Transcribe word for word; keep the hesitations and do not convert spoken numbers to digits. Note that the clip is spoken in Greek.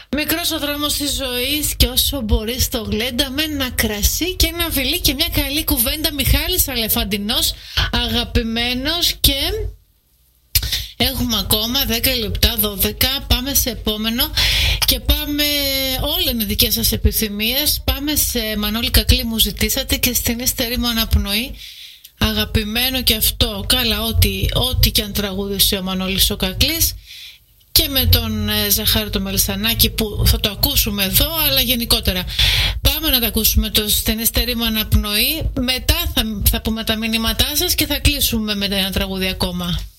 Μικρός ο δρόμος της ζωής και όσο μπορείς το γλέντα με ένα κρασί και ένα φιλί και μια καλή κουβέντα. Μιχάλης Αλεφαντινός, αγαπημένος, και έχουμε ακόμα δέκα λεπτά, δώδεκα. Πάμε σε επόμενο και πάμε, όλα είναι δικές σας επιθυμίες. Πάμε σε Μανώλη Κακλή, μου ζητήσατε, και στην Υστερή μου Αναπνοή. Αγαπημένο και αυτό, καλά, ό,τι, ό,τι και αν τραγούδισε ο Μανώλης ο Κακλής. Και με τον ε, Ζαχάρη το Μελισσανάκη που θα το ακούσουμε εδώ, αλλά γενικότερα. Πάμε να τα ακούσουμε το στην Υστερή μου Αναπνοή. Μετά θα, θα πούμε τα μηνύματά σας και θα κλείσουμε με ένα τραγούδι ακόμα.